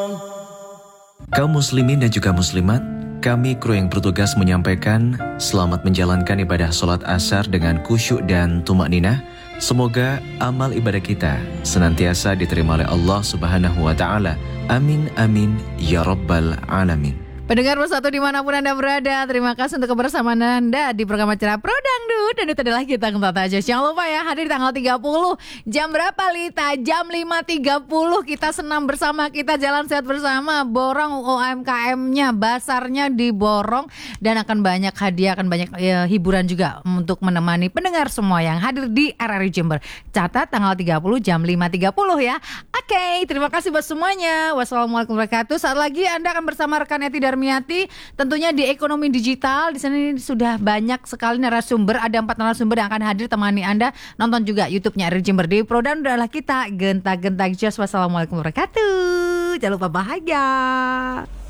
Kaum muslimin dan juga muslimat, kami kru yang bertugas menyampaikan selamat menjalankan ibadah sholat asar dengan khusyuk dan tumak ninah. Semoga amal ibadah kita senantiasa diterima oleh Allah Subhanahu wa Ta'ala. Amin, amin, ya Rabbal Alamin. Pendengar Bersatu dimanapun Anda berada, terima kasih untuk kebersamaan Anda di program acara Pro Dangdut. Dan itu adalah kita Kentata aja. Jangan lupa ya, hadir di tanggal 30. Jam berapa Lita? Jam 5.30 kita senam bersama, kita jalan sehat bersama. Borong UMKM-nya, basarnya diborong. Dan akan banyak hadiah, akan banyak hiburan juga untuk menemani pendengar semua yang hadir di RRI Jember. Catat tanggal 30 jam 5.30 ya. Oke, terima kasih buat semuanya. Wassalamualaikum warahmatullahi wabarakatuh. Saat lagi Anda akan bersama rekan Eti Darmiati, tentunya di ekonomi digital. Di sini sudah banyak sekali narasumber, ada 4 narasumber yang akan hadir temani Anda. Nonton juga YouTube-nya RRI Jember di Pro dan adalah kita genta-genta just. Wassalamualaikum warahmatullahi wabarakatuh. Jangan lupa bahagia.